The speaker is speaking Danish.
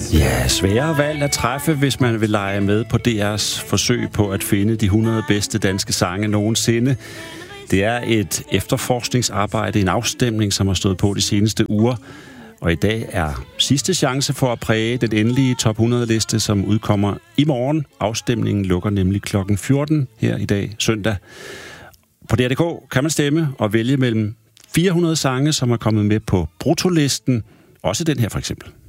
Ja, svære valg at træffe, hvis man vil lege med på DR's forsøg på at finde de 100 bedste danske sange nogensinde. Det er et efterforskningsarbejde, en afstemning, som har stået på de seneste uger. Og i dag er sidste chance for at præge den endelige top 100-liste, som udkommer i morgen. Afstemningen lukker nemlig klokken 14 her i dag, søndag. På DR.dk kan man stemme og vælge mellem 400 sange, som er kommet med på bruttolisten. Også den her for eksempel.